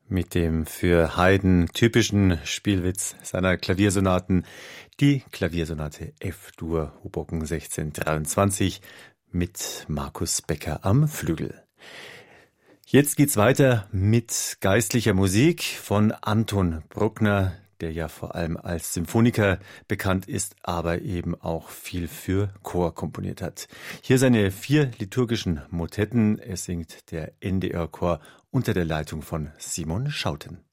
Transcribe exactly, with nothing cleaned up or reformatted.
Mit dem für Haydn typischen Spielwitz seiner Klaviersonaten, die Klaviersonate F-Dur, Hoboken sechzehnhundertdreiundzwanzig mit Markus Becker am Flügel. Jetzt geht's weiter mit geistlicher Musik von Anton Bruckner, der ja vor allem als Symphoniker bekannt ist, aber eben auch viel für Chor komponiert hat. Hier seine vier liturgischen Motetten. Es singt der N D R-Chor unter der Leitung von Simon Schouten.